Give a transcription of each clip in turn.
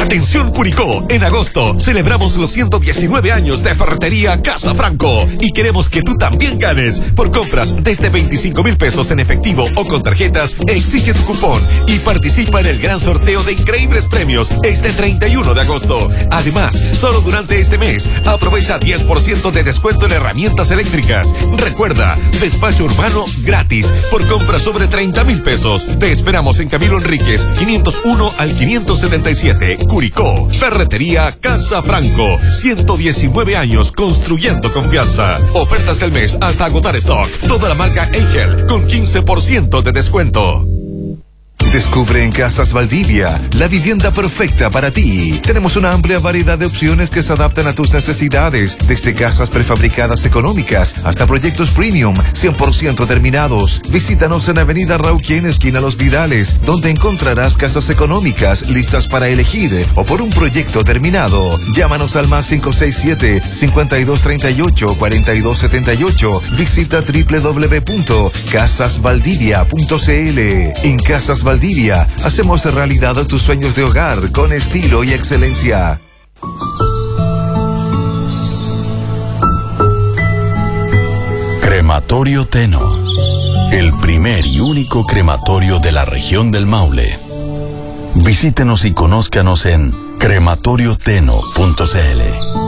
Atención Curicó, en agosto celebramos los 119 años de Ferretería Casa Franco y queremos que tú también ganes. Por compras desde 25,000 pesos en efectivo o con tarjetas, exige tu cupón y participa en el gran sorteo de increíbles premios este 31 de agosto. Además, solo durante este mes, aprovecha 10% de descuento en herramientas eléctricas. Recuerda, despacho urbano gratis por compras sobre 30,000 pesos. Te esperamos en Camilo Enríquez, 501 al 577. Curicó, Ferretería Casa Franco, 119 años construyendo confianza. Ofertas del mes hasta agotar stock. Toda la marca Angel con 15% de descuento. Descubre en Casas Valdivia la vivienda perfecta para ti. Tenemos una amplia variedad de opciones que se adaptan a tus necesidades, desde casas prefabricadas económicas hasta proyectos premium 100% terminados. Visítanos en Avenida Rauquien, esquina Los Vidales, donde encontrarás casas económicas listas para elegir o por un proyecto terminado. Llámanos al más 567-5238-4278. Visita www.casasvaldivia.cl. En Casas Valdivia hacemos realidad tus sueños de hogar con estilo y excelencia. Crematorio Teno, el primer y único crematorio de la región del Maule. Visítenos y conózcanos en crematorioteno.cl.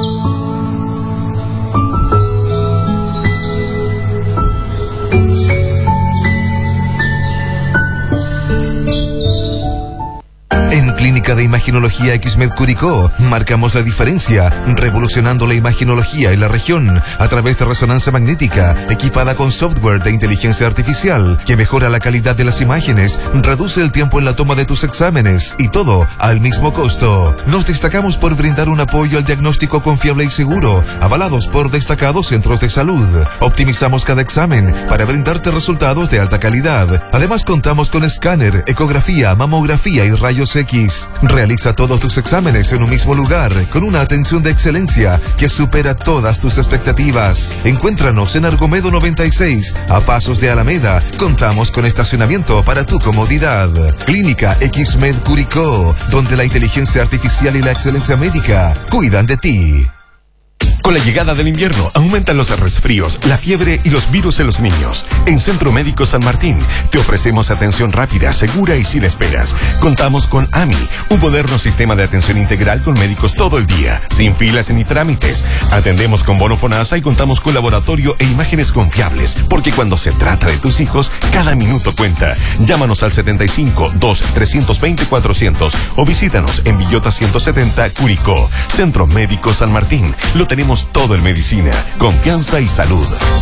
En Clínica de Imaginología XMED Curicó, marcamos la diferencia, revolucionando la imaginología en la región a través de resonancia magnética, equipada con software de inteligencia artificial, que mejora la calidad de las imágenes, reduce el tiempo en la toma de tus exámenes, y todo al mismo costo. Nos destacamos por brindar un apoyo al diagnóstico confiable y seguro, avalados por destacados centros de salud. Optimizamos cada examen para brindarte resultados de alta calidad. Además, contamos con escáner, ecografía, mamografía y rayos X. Realiza todos tus exámenes en un mismo lugar, con una atención de excelencia que supera todas tus expectativas. Encuéntranos en Argomedo 96, a pasos de Alameda. Contamos con estacionamiento para tu comodidad. Clínica XMED Curicó, donde la inteligencia artificial y la excelencia médica cuidan de ti. Con la llegada del invierno, aumentan los resfríos, la fiebre y los virus en los niños. En Centro Médico San Martín, te ofrecemos atención rápida, segura y sin esperas. Contamos con AMI, un moderno sistema de atención integral con médicos todo el día, sin filas ni trámites. Atendemos con bono FONASA y contamos con laboratorio e imágenes confiables, porque cuando se trata de tus hijos, cada minuto cuenta. Llámanos al 75-2-320-400 o visítanos en Villota 170, Curicó. Centro Médico San Martín, lo tenemos todo en medicina, confianza y salud.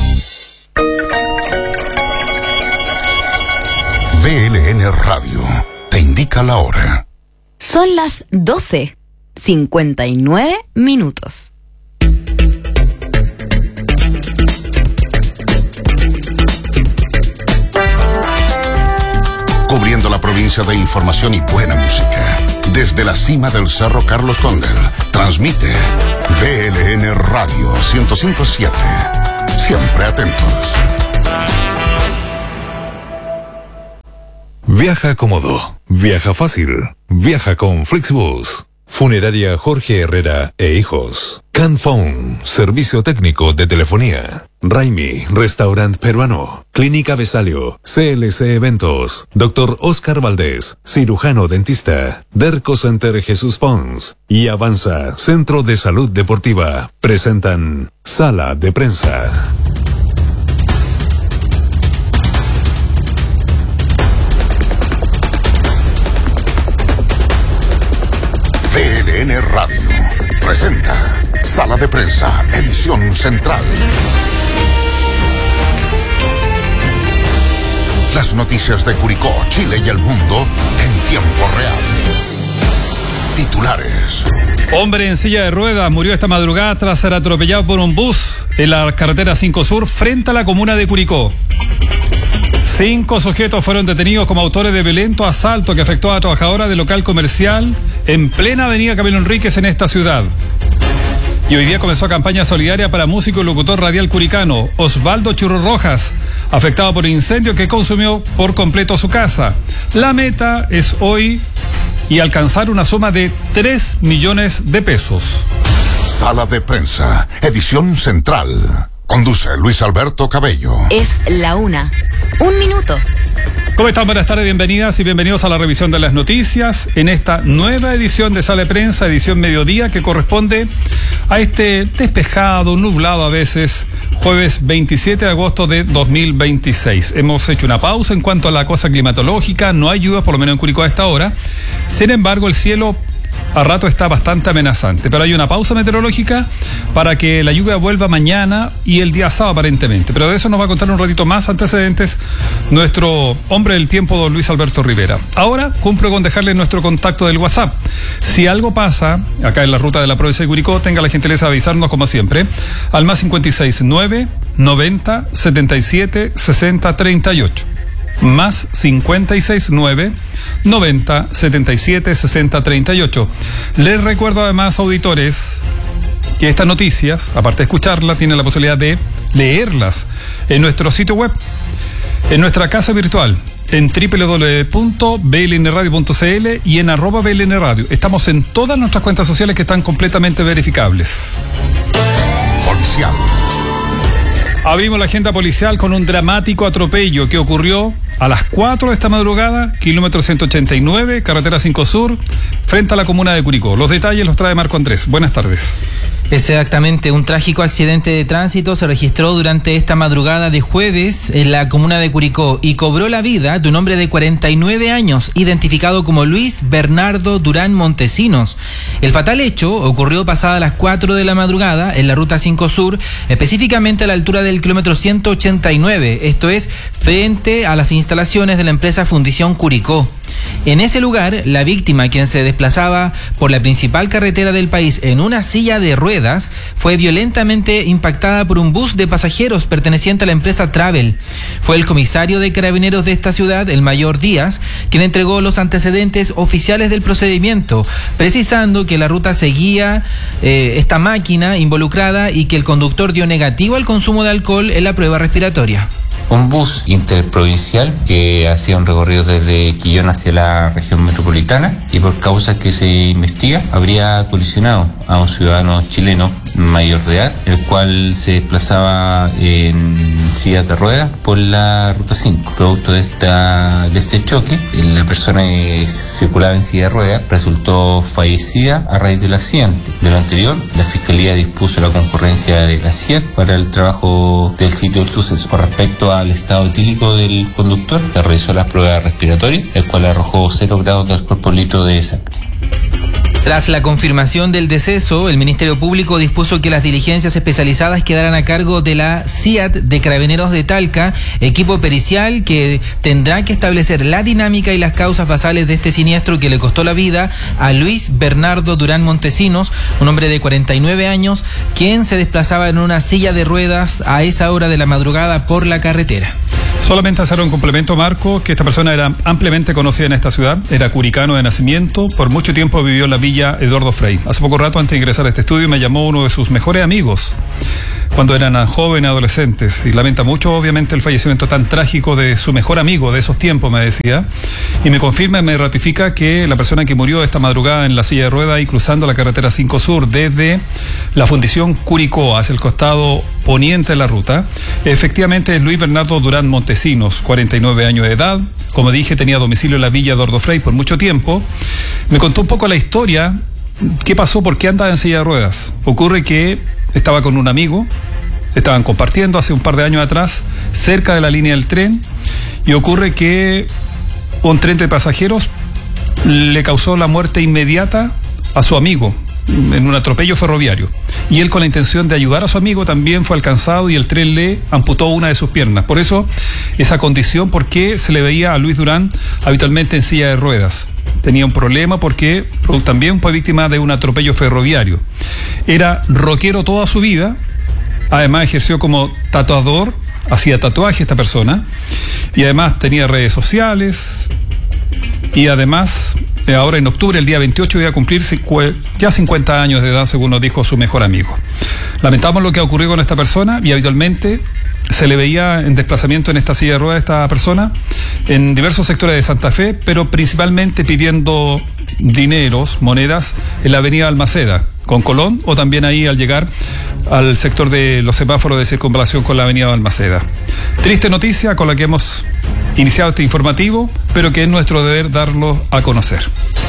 VLN Radio te indica la hora. Son las 12:59. Cubriendo la provincia de información y buena música. Desde la cima del Cerro Carlos Cóndel, transmite VLN Radio 105.7. Siempre atentos. Viaja cómodo, viaja fácil, viaja con Flixbus. Funeraria Jorge Herrera e Hijos. Canphone, servicio técnico de telefonía. Raimi, restaurante peruano. Clínica Besalio, CLC Eventos. Dr. Oscar Valdés, cirujano dentista. Derco Center Jesús Pons y Avanza, Centro de Salud Deportiva. Presentan Sala de Prensa. VLN Radio presenta Sala de Prensa, edición central. Las noticias de Curicó, Chile y el mundo en tiempo real. Titulares. Hombre en silla de ruedas murió esta madrugada tras ser atropellado por un bus en la carretera 5 Sur frente a la comuna de Curicó. 5 sujetos fueron detenidos como autores de violento asalto que afectó a trabajadora del local comercial en plena avenida Camilo Enríquez en esta ciudad. Y hoy día comenzó campaña solidaria para músico y locutor radial curicano Osvaldo Churro Rojas, afectado por un incendio que consumió por completo su casa. La meta es hoy y alcanzar una suma de 3 millones de pesos. Sala de Prensa, edición central. Conduce Luis Alberto Cabello. Es la 1. 1 minuto. ¿Cómo están? Buenas tardes, bienvenidas y bienvenidos a la revisión de las noticias en esta nueva edición de Sala de Prensa, edición mediodía, que corresponde a este despejado, nublado a veces, jueves 27 de agosto de 2026. Hemos hecho una pausa en cuanto a la cosa climatológica, no hay lluvia, por lo menos en Curicó a esta hora. Sin embargo, el cielo a rato está bastante amenazante, pero hay una pausa meteorológica para que la lluvia vuelva mañana y el día sábado aparentemente, pero de eso nos va a contar un ratito más antecedentes nuestro hombre del tiempo, don Luis Alberto Rivera. Ahora cumplo con dejarle nuestro contacto del WhatsApp. Si algo pasa acá en la ruta de la provincia de Curicó, tenga la gentileza de avisarnos como siempre al más 569 90 77 60 38. Más 569 90 77 60 38. Les recuerdo además, auditores, que estas noticias, aparte de escucharlas, tienen la posibilidad de leerlas en nuestro sitio web, en nuestra casa virtual, en www.blnradio.cl y en @blnradio. Estamos en todas nuestras cuentas sociales que están completamente verificables. Policial. Abrimos la agenda policial con un dramático atropello que ocurrió a las 4 de esta madrugada, kilómetro 189, carretera 5 Sur, frente a la comuna de Curicó. Los detalles los trae Marco Andrés. Buenas tardes. Exactamente, un trágico accidente de tránsito se registró durante esta madrugada de jueves en la comuna de Curicó y cobró la vida de un hombre de 49 años, identificado como Luis Bernardo Durán Montesinos. El fatal hecho ocurrió pasada las 4 de la madrugada en la ruta 5 Sur, específicamente a la altura del kilómetro 189, esto es, frente a las instalaciones de la empresa Fundición Curicó. En ese lugar, la víctima, quien se desplazaba por la principal carretera del país en una silla de ruedas, fue violentamente impactada por un bus de pasajeros perteneciente a la empresa Travel. Fue el comisario de carabineros de esta ciudad, el mayor Díaz, quien entregó los antecedentes oficiales del procedimiento, precisando que la ruta seguía esta máquina involucrada y que el conductor dio negativo al consumo de alcohol en la prueba respiratoria. Un bus interprovincial que hacía un recorrido desde Quillón hacia la región metropolitana y por causa que se investiga habría colisionado a un ciudadano chileno mayor de edad, el cual se desplazaba en silla de ruedas por la ruta 5. Producto de este choque, la persona que circulaba en silla de ruedas resultó fallecida a raíz del accidente. De lo anterior, la Fiscalía dispuso la concurrencia de la CIET para el trabajo del sitio del suceso. Con respecto al estado etílico del conductor, se realizó las pruebas respiratorias, el cual arrojó 0 grados de alcohol por litro de sangre. Tras la confirmación del deceso, el Ministerio Público dispuso que las diligencias especializadas quedaran a cargo de la CIAT de Carabineros de Talca, equipo pericial que tendrá que establecer la dinámica y las causas basales de este siniestro que le costó la vida a Luis Bernardo Durán Montesinos, un hombre de 49 años, quien se desplazaba en una silla de ruedas a esa hora de la madrugada por la carretera. Solamente hacer un complemento, Marco, que esta persona era ampliamente conocida en esta ciudad, era curicano de nacimiento, por mucho tiempo vivió en la villa Eduardo Frei. Hace poco rato, antes de ingresar a este estudio, me llamó uno de sus mejores amigos, cuando eran jóvenes, adolescentes, y lamenta mucho, obviamente, el fallecimiento tan trágico de su mejor amigo de esos tiempos, me decía, y me confirma y me ratifica que la persona que murió esta madrugada en la silla de ruedas y cruzando la carretera 5 Sur desde la Fundición Curicó hacia el costado poniente de la ruta, efectivamente es Luis Bernardo Durán Montesinos, 49 años de edad. Como dije, tenía domicilio en la villa Eduardo Frei por mucho tiempo. Me contó un poco la historia, qué pasó, por qué andaba en silla de ruedas. Ocurre que estaba con un amigo, estaban compartiendo hace un par de años atrás, cerca de la línea del tren, y ocurre que un tren de pasajeros le causó la muerte inmediata a su amigo en un atropello ferroviario, y él, con la intención de ayudar a su amigo, también fue alcanzado y el tren le amputó una de sus piernas. Por eso esa condición, porque se le veía a Luis Durán habitualmente en silla de ruedas. Tenía un problema porque también fue víctima de un atropello ferroviario. Era rockero toda su vida, además ejerció como tatuador, hacía tatuaje esta persona, y además tenía redes sociales, y además ahora en octubre, el día 28, iba a cumplir ya 50 años de edad, según nos dijo su mejor amigo. Lamentamos lo que ha ocurrido con esta persona, y habitualmente se le veía en desplazamiento en esta silla de ruedas esta persona en diversos sectores de Santa Fe, pero principalmente pidiendo monedas, en la avenida Balmaceda, con Colón, o también ahí al llegar al sector de los semáforos de circunvalación con la avenida Balmaceda. Triste noticia con la que hemos iniciado este informativo, pero que es nuestro deber darlo a conocer.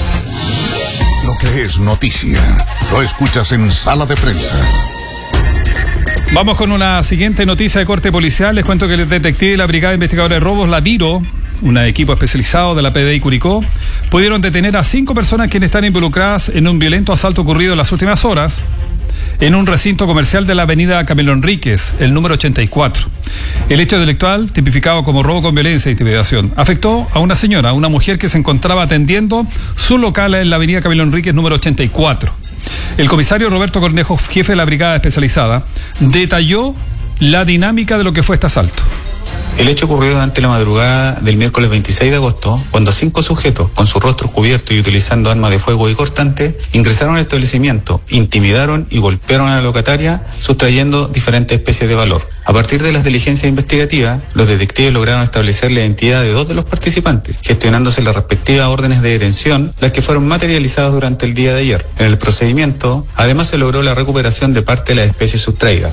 Lo que es noticia, lo escuchas en Sala de Prensa. Vamos con una siguiente noticia de corte policial. Les cuento que el detective de la Brigada de Investigadores de Robos, la Viro, un equipo especializado de la PDI Curicó, pudieron detener a 5 personas quienes están involucradas en un violento asalto ocurrido en las últimas horas en un recinto comercial de la avenida Camilo Enríquez, el número 84. El hecho delictual, tipificado como robo con violencia e intimidación, afectó a una señora, una mujer que se encontraba atendiendo su local en la avenida Camilo Enríquez, número 84. El comisario Roberto Cornejo, jefe de la brigada especializada, detalló la dinámica de lo que fue este asalto. El hecho ocurrió durante la madrugada del miércoles 26 de agosto, cuando 5 sujetos, con sus rostros cubiertos y utilizando armas de fuego y cortantes, ingresaron al establecimiento, intimidaron y golpearon a la locataria, sustrayendo diferentes especies de valor. A partir de las diligencias investigativas, los detectives lograron establecer la identidad de 2 de los participantes, gestionándose las respectivas órdenes de detención, las que fueron materializadas durante el día de ayer. En el procedimiento, además se logró la recuperación de parte de las especies sustraídas.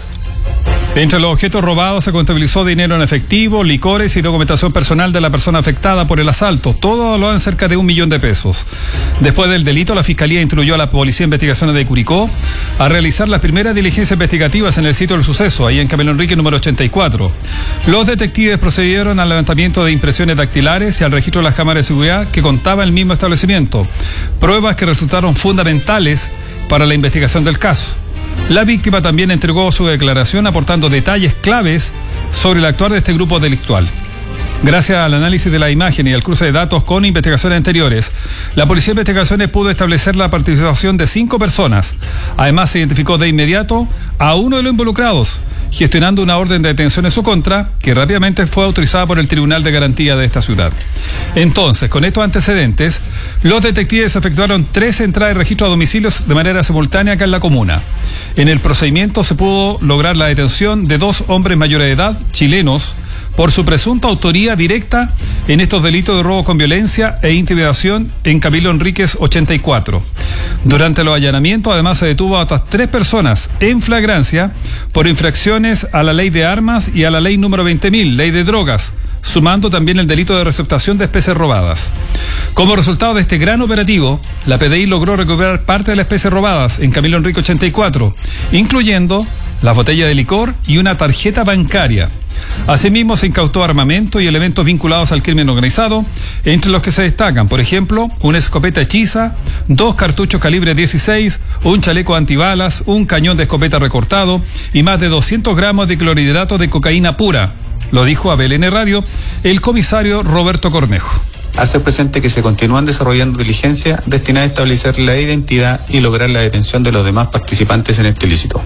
Entre los objetos robados se contabilizó dinero en efectivo, licores y documentación personal de la persona afectada por el asalto. Todo valoran cerca de 1 millón de pesos. Después del delito, la Fiscalía instruyó a la Policía de Investigaciones de Curicó a realizar las primeras diligencias investigativas en el sitio del suceso, ahí en Camilo Enrique número 84. Los detectives procedieron al levantamiento de impresiones dactilares y al registro de las cámaras de seguridad que contaba el mismo establecimiento. Pruebas que resultaron fundamentales para la investigación del caso. La víctima también entregó su declaración aportando detalles claves sobre el actuar de este grupo delictual. Gracias al análisis de la imagen y al cruce de datos con investigaciones anteriores, la Policía de Investigaciones pudo establecer la participación de 5 personas. Además, se identificó de inmediato a uno de los involucrados, gestionando una orden de detención en su contra, que rápidamente fue autorizada por el Tribunal de Garantía de esta ciudad. Entonces, con estos antecedentes, los detectives efectuaron 3 entradas de registro a domicilios de manera simultánea acá en la comuna. En el procedimiento se pudo lograr la detención de 2 hombres mayores de edad, chilenos, por su presunta autoría directa en estos delitos de robo con violencia e intimidación en Camilo Enríquez 84. Durante los allanamientos, además, se detuvo a otras 3 personas en flagrancia por infracciones a la ley de armas y a la ley número 20.000, ley de drogas, sumando también el delito de receptación de especies robadas. Como resultado de este gran operativo, la PDI logró recuperar parte de las especies robadas en Camilo Enrique 84, incluyendo la botella de licor y una tarjeta bancaria. Asimismo, se incautó armamento y elementos vinculados al crimen organizado, entre los que se destacan, por ejemplo, una escopeta hechiza, 2 cartuchos calibre 16, un chaleco antibalas, un cañón de escopeta recortado y más de 200 gramos de clorhidrato de cocaína pura. Lo dijo a BLN Radio el comisario Roberto Cornejo. Hacer presente que se continúan desarrollando diligencias destinadas a establecer la identidad y lograr la detención de los demás participantes en este ilícito.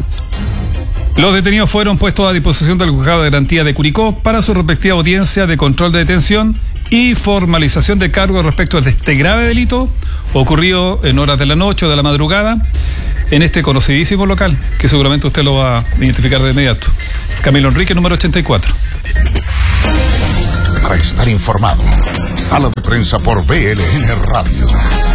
Los detenidos fueron puestos a disposición del Juzgado de Garantía de Curicó para su respectiva audiencia de control de detención y formalización de cargos respecto de este grave delito ocurrido en horas de la noche o de la madrugada en este conocidísimo local, que seguramente usted lo va a identificar de inmediato. Camilo Enrique, número 84. Para estar informado, Sala de Prensa por BLN Radio.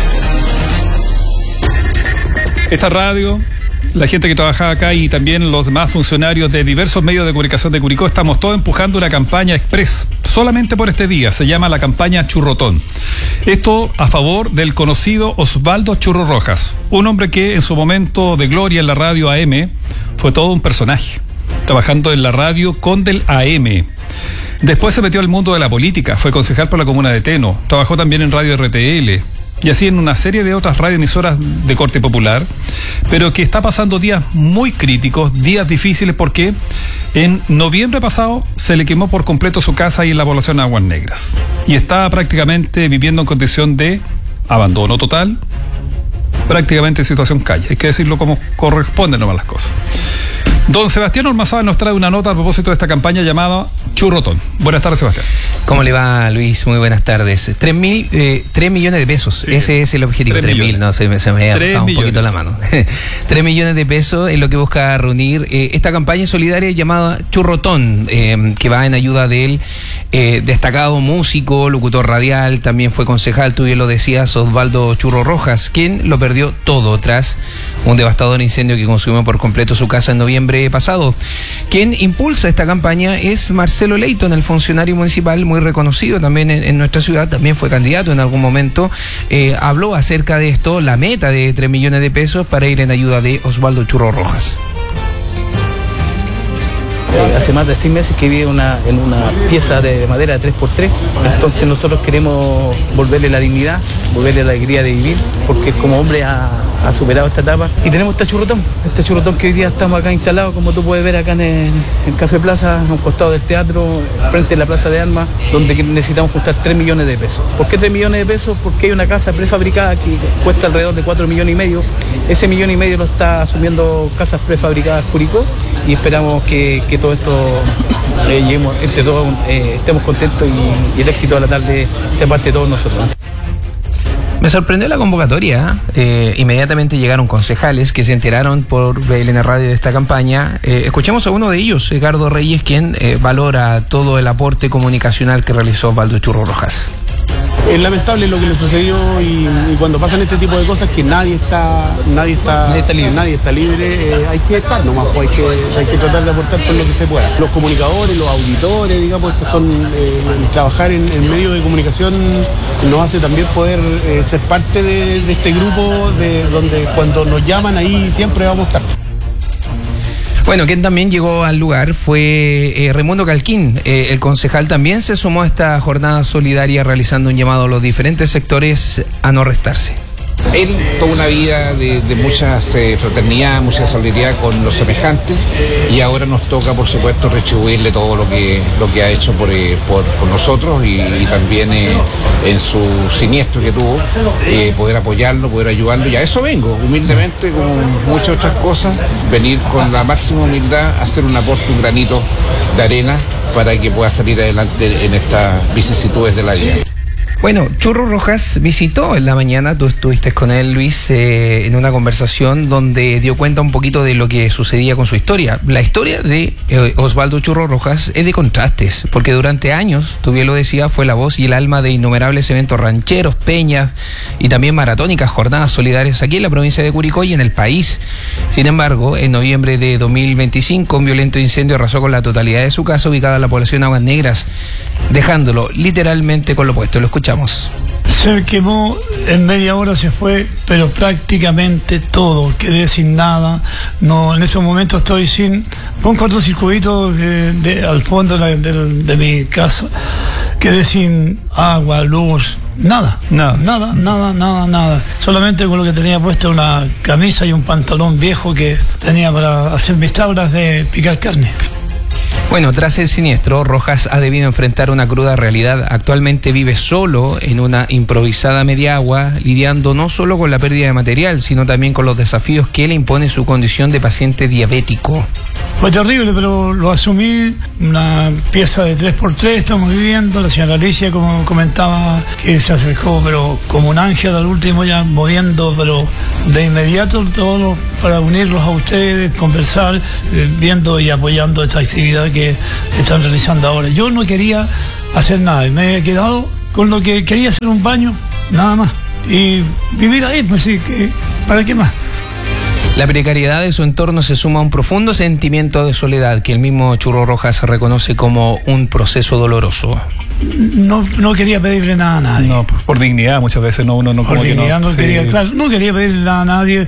Esta radio, la gente que trabaja acá y también los demás funcionarios de diversos medios de comunicación de Curicó, estamos todos empujando una campaña express solamente por este día. Se llama la campaña Churrotón. Esto a favor del conocido Osvaldo Churro Rojas, un hombre que en su momento de gloria en la radio AM fue todo un personaje, trabajando en la radio Condel AM. Después se metió al mundo de la política, fue concejal por la comuna de Teno, trabajó también en radio RTL y así en una serie de otras radioemisoras de corte popular, pero que está pasando días muy críticos, días difíciles, porque en noviembre pasado se le quemó por completo su casa ahí en la población de Aguas Negras y está prácticamente viviendo en condición de abandono total, prácticamente en situación calle, hay que decirlo como corresponden nomás las cosas. Don Sebastián Ormazábal nos trae una nota a propósito de esta campaña llamada Churrotón. Buenas tardes, Sebastián. ¿Cómo le va, Luis? Muy buenas tardes. 3 millones de pesos, sí, ese es el objetivo. 3.000, no, se me había pasado un poquito la mano. 3 millones de pesos es lo que busca reunir esta campaña solidaria llamada Churrotón, que va en ayuda del destacado músico, locutor radial, también fue concejal, tú bien lo decías, Osvaldo Churro Rojas, quien lo perdió todo tras un devastador incendio que consumió por completo su casa en noviembre pasado. Quien impulsa esta campaña es Marcelo Leighton, el funcionario municipal muy reconocido también en nuestra ciudad, también fue candidato en algún momento, habló acerca de esto, la meta de 3 millones de pesos para ir en ayuda de Osvaldo Churro Rojas. Hace más de 6 meses que vive en una pieza de madera de 3x3, entonces nosotros queremos volverle la dignidad, volverle la alegría de vivir, porque como hombre ha superado esta etapa y tenemos este churrotón que hoy día estamos acá instalados, como tú puedes ver acá en Café Plaza, a un costado del teatro, frente a la Plaza de Armas, donde necesitamos juntar 3 millones de pesos. ¿Por qué 3 millones de pesos? Porque hay una casa prefabricada que cuesta alrededor de 4,5 millones. Ese 1,5 millones lo está asumiendo Casas Prefabricadas Curicó y esperamos que todo esto lleguemos entre todos, estemos contentos y el éxito de la tarde sea parte de todos nosotros. Me sorprendió la convocatoria. Inmediatamente llegaron concejales que se enteraron por BLN Radio de esta campaña. Escuchemos a uno de ellos, Edgardo Reyes, quien valora todo el aporte comunicacional que realizó Osvaldo Churro Rojas. Es lamentable lo que le sucedió y cuando pasan este tipo de cosas que nadie está libre, hay que estar nomás, hay que tratar de aportar con lo que se pueda. Los comunicadores, los auditores, digamos, que son trabajar en medios de comunicación nos hace también poder ser parte de este grupo de donde cuando nos llaman ahí siempre vamos a estar. Bueno, quien también llegó al lugar fue Raimundo Calquín. El concejal también se sumó a esta jornada solidaria realizando un llamado a los diferentes sectores a no restarse. Él toda una vida de mucha fraternidad, mucha solidaridad con los semejantes y ahora nos toca, por supuesto, retribuirle todo lo que ha hecho por nosotros y también en su siniestro que tuvo, poder apoyarlo, poder ayudarlo. Y a eso vengo, humildemente, como muchas otras cosas, venir con la máxima humildad, hacer un aporte, un granito de arena para que pueda salir adelante en estas vicisitudes de la vida. Bueno, Churro Rojas visitó en la mañana, tú estuviste con él, Luis, en una conversación donde dio cuenta un poquito de lo que sucedía con su historia. La historia de Osvaldo Churro Rojas es de contrastes, porque durante años, tú bien lo decías, fue la voz y el alma de innumerables eventos rancheros, peñas y también maratónicas jornadas solidarias aquí en la provincia de Curicó y en el país. Sin embargo, en noviembre de 2025, un violento incendio arrasó con la totalidad de su casa ubicada en la población Aguas Negras, dejándolo literalmente con lo puesto. Lo escuchamos. Se quemó, en media hora se fue, pero prácticamente todo, quedé sin nada. No, en estos momentos estoy sin un cortocircuito al fondo de mi casa. Quedé sin agua, luz, nada. Solamente con lo que tenía puesto una camisa y un pantalón viejo que tenía para hacer mis tablas de picar carne. Bueno, tras el siniestro, Rojas ha debido enfrentar una cruda realidad. Actualmente vive solo en una improvisada media agua, lidiando no solo con la pérdida de material, sino también con los desafíos que le impone su condición de paciente diabético. Fue terrible, pero lo asumí. Una pieza de 3x3 estamos viviendo. La señora Alicia, como comentaba, que se acercó, pero como un ángel al último, ya moviendo, pero de inmediato todo para unirlos a ustedes, conversar, viendo y apoyando esta actividad que están realizando ahora. Yo no quería hacer nada, me he quedado con lo que quería, hacer un baño, nada más, y vivir ahí, pues sí, ¿para qué más? La precariedad de su entorno se suma a un profundo sentimiento de soledad que el mismo Churro Rojas reconoce como un proceso doloroso. No quería pedirle nada a nadie. No, por dignidad muchas veces uno no. Por dignidad no quería, claro, no quería pedirle nada a nadie,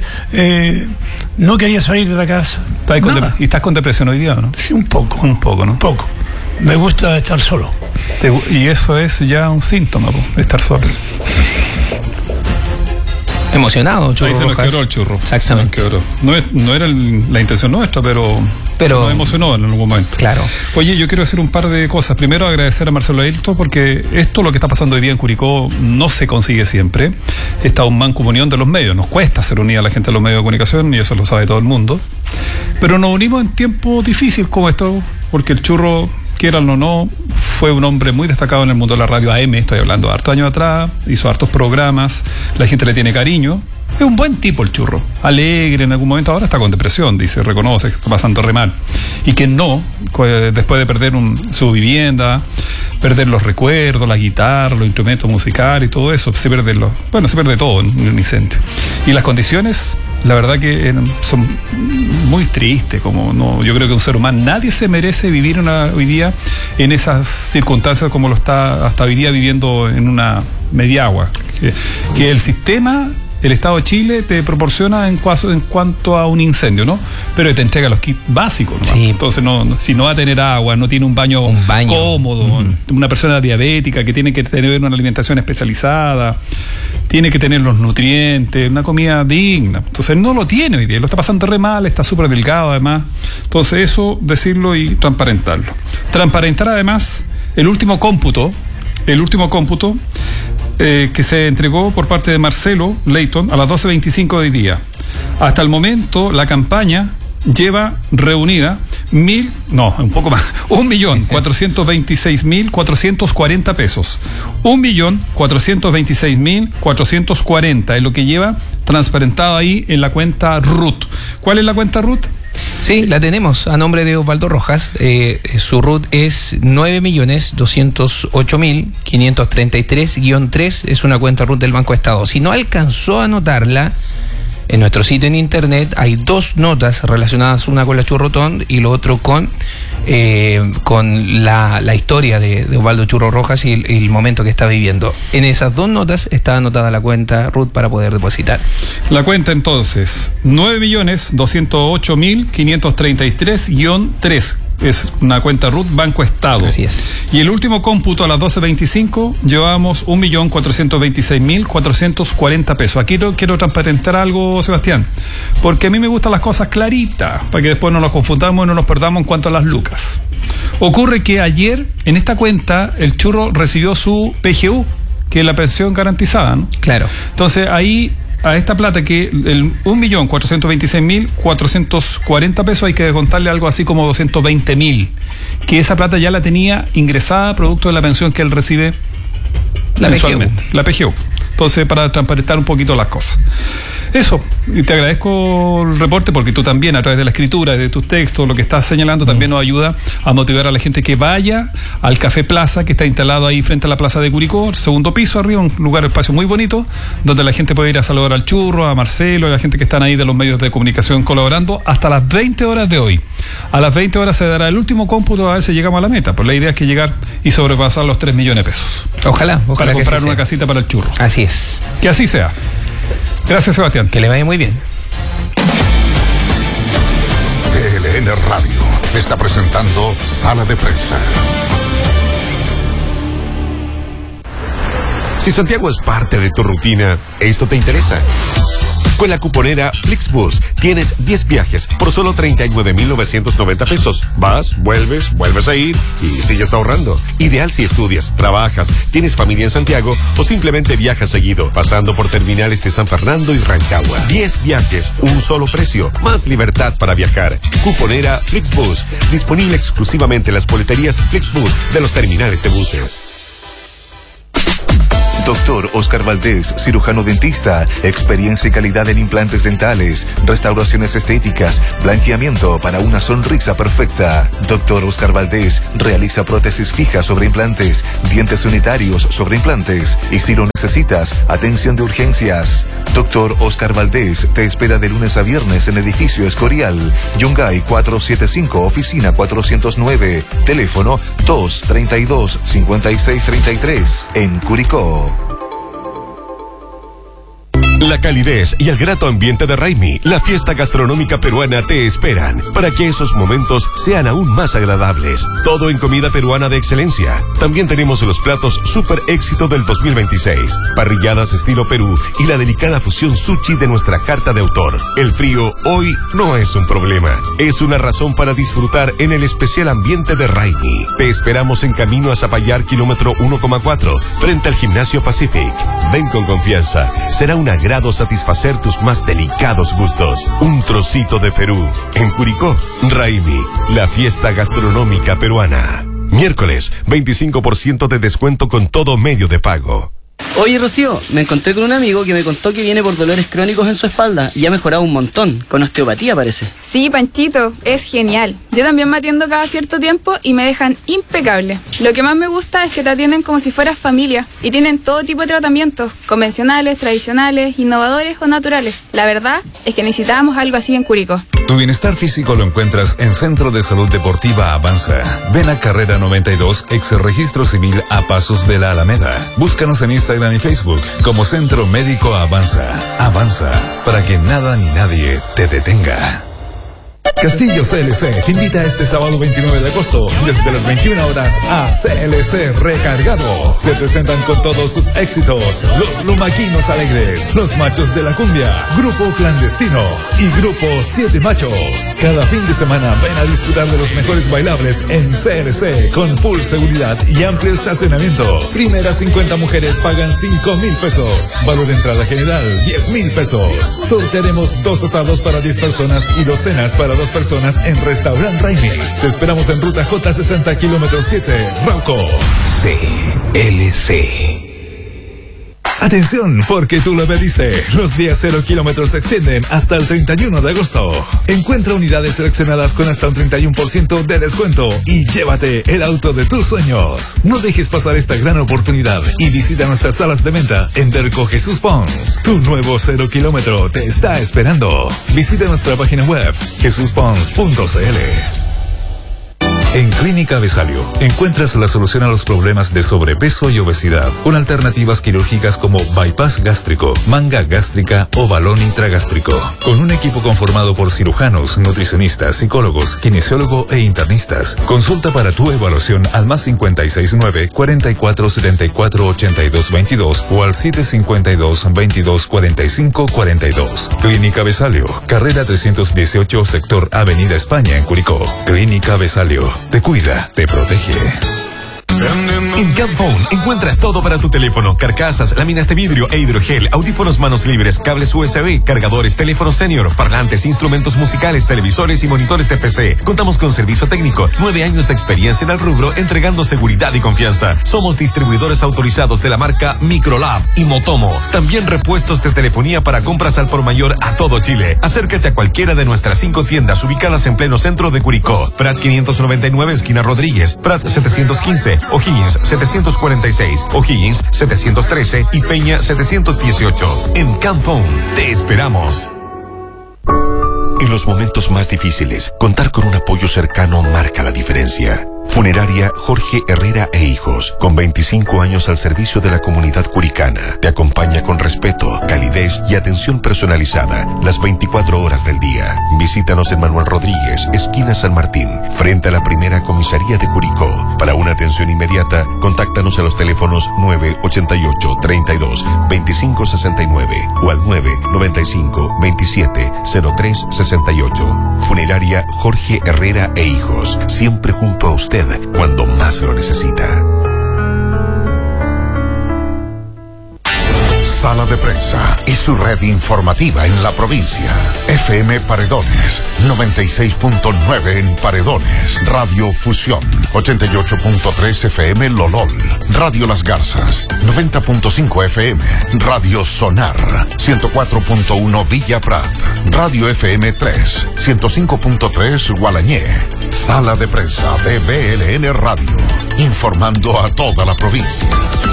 no quería salir de la casa. ¿Y estás con depresión hoy día o no? Sí, un poco. Un poco, ¿no? Un poco. Me gusta estar solo. Y eso es ya un síntoma, estar solo. Emocionado, Churro. Ahí se nos Rojas. quebró el churro. Exactamente. Se nos quebró. No era la intención nuestra, pero nos emocionó en algún momento. Claro. Oye, yo quiero decir un par de cosas. Primero, agradecer a Marcelo Ailton, porque esto, lo que está pasando hoy día en Curicó, no se consigue siempre. Esta mancomunión de los medios. Nos cuesta ser unida a la gente de los medios de comunicación, y eso lo sabe todo el mundo. Pero nos unimos en tiempos difíciles como esto, porque el Churro, quieran o no, fue un hombre muy destacado en el mundo de la radio AM, estoy hablando de hartos años atrás, hizo hartos programas, la gente le tiene cariño. Es un buen tipo el Churro, alegre en algún momento, ahora está con depresión, dice, reconoce que está pasando re mal. Y que no, después de perder su vivienda, perder los recuerdos, la guitarra, los instrumentos musicales y todo eso, se pierde todo en un incendio. Y las condiciones, la verdad que son muy tristes, yo creo que un ser humano, nadie se merece vivir hoy día en esas circunstancias como lo está hasta hoy día viviendo en una mediagua. Que el sistema, el Estado de Chile te proporciona en cuanto a un incendio, ¿no? Pero te entrega los kits básicos, ¿no? Sí. Entonces, si no va a tener agua, no tiene un baño cómodo, una persona diabética que tiene que tener una alimentación especializada, tiene que tener los nutrientes, una comida digna. Entonces, no lo tiene hoy día, lo está pasando re mal, está súper delgado además. Entonces, eso, decirlo y transparentarlo. Transparentar además el último cómputo que se entregó por parte de Marcelo Ailton a las 12:25 de hoy día. Hasta el momento, la campaña lleva reunida 1.426.440 pesos. 1.426.440 es lo que lleva transparentado ahí en la cuenta RUT. ¿Cuál es la cuenta RUT? Sí, la tenemos a nombre de Osvaldo Rojas. Su RUT es 9.208.533-3. Es una cuenta RUT del Banco Estado. Si no alcanzó a anotarla, en nuestro sitio en internet hay dos notas relacionadas, una con la Churrotón y lo otro con la historia de Osvaldo Churro Rojas y el momento que está viviendo. En esas dos notas está anotada la cuenta RUT para poder depositar. La cuenta entonces, 9.208.533-3. Es una cuenta RUT Banco Estado. Así es. Y el último cómputo a las 12:25 llevamos 1.426.440 pesos. Aquí quiero transparentar algo, Sebastián, porque a mí me gustan las cosas claritas, para que después no nos confundamos y no nos perdamos en cuanto a las lucas. Ocurre que ayer en esta cuenta el Churro recibió su PGU, que es la pensión garantizada, ¿no? Claro. Entonces ahí, a esta plata, que el 1.426.440 pesos, hay que descontarle algo así como 220.000, que esa plata ya la tenía ingresada producto de la pensión que él recibe mensualmente, la PGU. Entonces, para transparentar un poquito las cosas. Eso, y te agradezco el reporte, porque tú también, a través de la escritura, de tus textos, lo que estás señalando, también nos ayuda a motivar a la gente que vaya al Café Plaza, que está instalado ahí frente a la Plaza de Curicó, segundo piso arriba, un lugar, espacio muy bonito, donde la gente puede ir a saludar al Churro, a Marcelo, a la gente que están ahí de los medios de comunicación colaborando, hasta las 20 horas de hoy. A las 20 horas se dará el último cómputo, a ver si llegamos a la meta. Pues la idea es que llegar y sobrepasar los 3 millones de pesos. Ojalá para que comprar así una sea. casita para el Churro. Así es. Que así sea. Gracias, Sebastián. Que le vaya muy bien. TLN Radio está presentando Sala de Prensa. Si Santiago es parte de tu rutina, esto te interesa. Con la cuponera Flixbus tienes 10 viajes por solo 39.990 pesos. Vas, vuelves a ir y sigues ahorrando. Ideal si estudias, trabajas, tienes familia en Santiago o simplemente viajas seguido, pasando por terminales de San Fernando y Rancagua. 10 viajes, un solo precio, más libertad para viajar. Cuponera Flixbus, disponible exclusivamente en las boleterías Flixbus de los terminales de buses. Doctor Oscar Valdés, cirujano dentista, experiencia y calidad en implantes dentales, restauraciones estéticas, blanqueamiento para una sonrisa perfecta. Doctor Oscar Valdés realiza prótesis fijas sobre implantes, dientes unitarios sobre implantes y si lo necesitas, atención de urgencias. Doctor Oscar Valdés te espera de lunes a viernes en edificio Escorial, Yungay 475, oficina 409, teléfono 232-5633, en Curicó. La calidez y el grato ambiente de Raimi, la fiesta gastronómica peruana, te esperan para que esos momentos sean aún más agradables. Todo en comida peruana de excelencia. También tenemos los platos super éxito del 2026, parrilladas estilo Perú y la delicada fusión sushi de nuestra carta de autor. El frío hoy no es un problema, es una razón para disfrutar en el especial ambiente de Raimi. Te esperamos en camino a Zapallar, kilómetro 1,4, frente al Gimnasio Pacific. Ven con confianza, será un agrado satisfacer tus más delicados gustos. Un trocito de Perú. En Curicó, Raimi, la fiesta gastronómica peruana. Miércoles, 25% de descuento con todo medio de pago. Oye, Rocío, me encontré con un amigo que me contó que viene por dolores crónicos en su espalda y ha mejorado un montón, con osteopatía parece. Sí, Panchito, es genial. Yo también me atiendo cada cierto tiempo y me dejan impecable. Lo que más me gusta es que te atienden como si fueras familia y tienen todo tipo de tratamientos, convencionales, tradicionales, innovadores o naturales. La verdad es que necesitábamos algo así en Curicó. Tu bienestar físico lo encuentras en Centro de Salud Deportiva Avanza. Ven a Carrera 92, ex Registro Civil a pasos de la Alameda. Búscanos en Instagram y Facebook como Centro Médico Avanza. Avanza, para que nada ni nadie te detenga. Castillo CLC te invita este sábado 29 de agosto desde las 21 horas a CLC Recargado. Se presentan con todos sus éxitos los Lumaquinos Alegres, los Machos de la Cumbia, Grupo Clandestino y Grupo 7 Machos. Cada fin de semana ven a disfrutar de los mejores bailables en CLC con full seguridad y amplio estacionamiento. Primeras 50 mujeres pagan 5,000 pesos. Valor de entrada general 10,000 pesos. Sortearemos 2 asados para 10 personas y 2 cenas para 2 personas en Restaurant Raimi. Te esperamos en ruta J60 kilómetro 7, Rauco. CLC. Atención, porque tú lo pediste. Los días 0 kilómetros se extienden hasta el 31 de agosto. Encuentra unidades seleccionadas con hasta un 31% de descuento y llévate el auto de tus sueños. No dejes pasar esta gran oportunidad y visita nuestras salas de venta en Derco Jesús Pons. Tu nuevo 0 kilómetro te está esperando. Visita nuestra página web jesuspons.cl. En Clínica Besalio encuentras la solución a los problemas de sobrepeso y obesidad con alternativas quirúrgicas como bypass gástrico, manga gástrica o balón intragástrico. Con un equipo conformado por cirujanos, nutricionistas, psicólogos, kinesiólogo e internistas. Consulta para tu evaluación al +569 44 74 82 22 o al 752 22 45 42. Clínica Besalio, carrera 318, sector Avenida España en Curicó. Clínica Besalio. Te cuida, te protege. En Camphone encuentras todo para tu teléfono: carcasas, láminas de vidrio e hidrogel, audífonos manos libres, cables USB, cargadores, teléfonos senior, parlantes, instrumentos musicales, televisores y monitores de PC. Contamos con servicio técnico, 9 años de experiencia en el rubro, entregando seguridad y confianza. Somos distribuidores autorizados de la marca Microlab y Motomo. También repuestos de telefonía para compras al por mayor a todo Chile. Acércate a cualquiera de nuestras 5 tiendas ubicadas en pleno centro de Curicó: Prat 599, esquina Rodríguez; Prat 715, O'Higgins 746, O'Higgins 713 y Peña 718. En Camphone te esperamos. En los momentos más difíciles, contar con un apoyo cercano marca la diferencia. Funeraria Jorge Herrera e Hijos, con 25 años al servicio de la comunidad curicana, te acompaña con respeto, calidez y atención personalizada las 24 horas del día. Visítanos en Manuel Rodríguez, esquina San Martín, frente a la primera comisaría de Curicó. Para una atención inmediata, contáctanos a los teléfonos 988 32 25 69 o al 995 27 03 68. Funeraria Jorge Herrera e Hijos, siempre junto a usted cuando más lo necesita. Sala de Prensa y su red informativa en la provincia. FM Paredones, 96.9 en Paredones. Radio Fusión, 88.3 FM Lolol. Radio Las Garzas, 90.5 FM. Radio Sonar, 104.1 Villa Prat. Radio FM 3, 105.3 Gualañé. Sala de Prensa de BLN Radio, informando a toda la provincia.